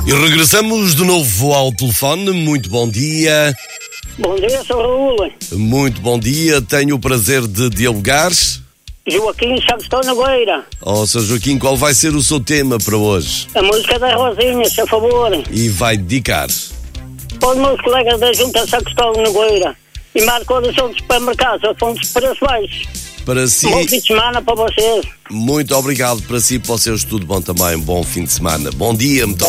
E regressamos de novo ao telefone. Muito bom dia. Bom dia, Sr. Raul. Muito bom dia. Tenho o prazer de dialogar. Joaquim Sagostão Nogueira. Oh, Sr. Joaquim, qual vai ser o seu tema para hoje? A música da Rosinha, se a favor. E vai dedicar? Para os meus colegas da Junta Sagostão Nogueira. E marco a ação de supermercados, a fontes de preço baixos. Para si. Bom fim de semana para vocês. Muito obrigado. Para si e para os seus, tudo bom também. Bom fim de semana. Bom dia. Muito